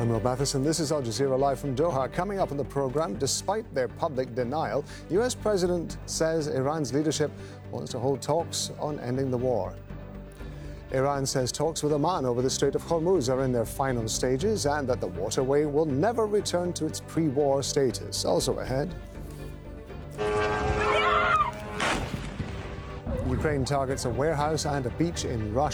I'm Rob Matheson. This is Al Jazeera Live from Doha. Coming up on the program, despite their public denial, U.S. President says Iran's leadership wants to hold talks on ending the war. Iran says talks with Oman over the Strait of Hormuz are in their final stages and that the waterway will never return to its pre-war status. Also ahead, Ukraine targets a warehouse and a beach in Russia.